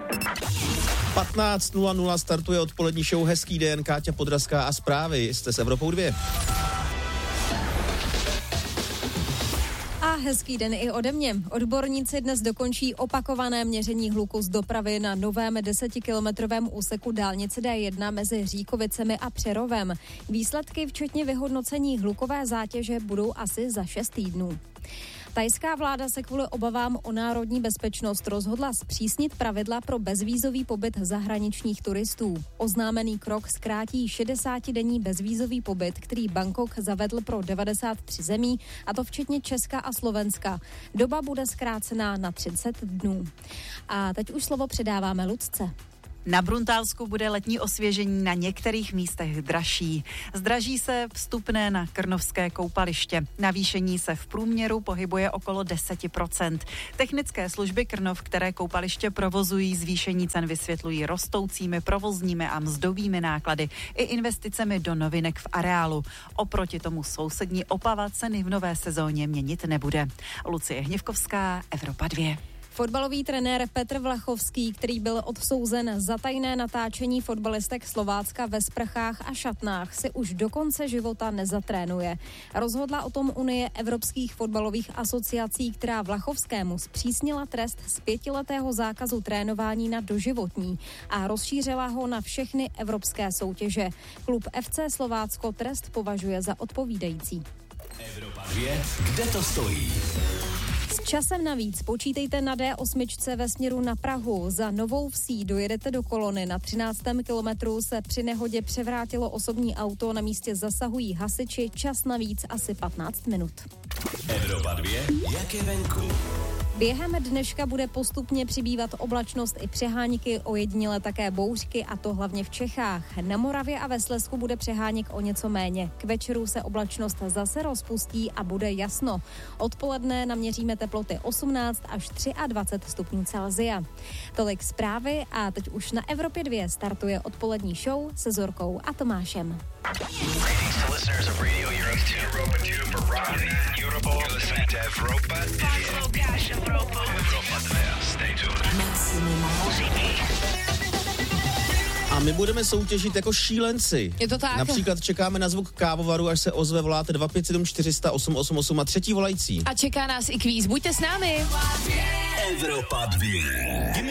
15:00 startuje odpolední show Hezký den, Káťa Podrazská a zprávy. Jste s Evropou 2. A hezký den i ode mě. Odborníci dnes dokončí opakované měření hluku z dopravy na novém 10kilometrovém úseku dálnice D1 mezi Říkovicemi a Přerovem. Výsledky včetně vyhodnocení hlukové zátěže budou asi za 6 týdnů. Thajská vláda se kvůli obavám o národní bezpečnost rozhodla zpřísnit pravidla pro bezvízový pobyt zahraničních turistů. Oznámený krok zkrátí 60denní bezvízový pobyt, který Bangkok zavedl pro 93 zemí, a to včetně Česka a Slovenska. Doba bude zkrácená na 30 dnů. A teď už slovo předáváme Lucce. Na Bruntálsku bude letní osvěžení na některých místech dražší. Zdraží se vstupné na Krnovské koupaliště. Navýšení se v průměru pohybuje okolo 10%. Technické služby Krnov, které koupaliště provozují, zvýšení cen vysvětlují rostoucími provozními a mzdovými náklady i investicemi do novinek v areálu. Oproti tomu sousední Opava ceny v nové sezóně měnit nebude. Lucie Hněvkovská, Evropa 2. Fotbalový trenér Petr Vlachovský, který byl odsouzen za tajné natáčení fotbalistek Slovácka ve sprchách a šatnách, si už do konce života nezatrénuje. Rozhodla o tom Unie evropských fotbalových asociací, která Vlachovskému zpřísnila trest z 5letého zákazu trénování na doživotní a rozšířila ho na všechny evropské soutěže. Klub FC Slovácko trest považuje za odpovídající. Evropa 2, kde to stojí? S časem navíc počítejte na D8 ve směru na Prahu. Za Novou Vsí dojedete do kolony. Na 13. kilometru se při nehodě převrátilo osobní auto, na místě zasahují hasiči, čas navíc asi 15 minut. Evropa 2, jak je venku? Během dneška bude postupně přibývat oblačnost i přeháníky, ojediněle také bouřky, a to hlavně v Čechách. Na Moravě a ve Slezsku bude přeháněk o něco méně. K večeru se oblačnost zase rozpustí a bude jasno. Odpoledne naměříme teploty 18 až 23 stupňů Celsia. Tolik zprávy a teď už na Evropě 2 startuje odpolední show se Zorkou a Tomášem. A my budeme soutěžit jako šílenci. Je to tak? Například čekáme na zvuk kávovaru, až se ozve, voláte 257 400 888 a třetí volající. A čeká nás i kvíz. Buďte s námi. Evropa 2.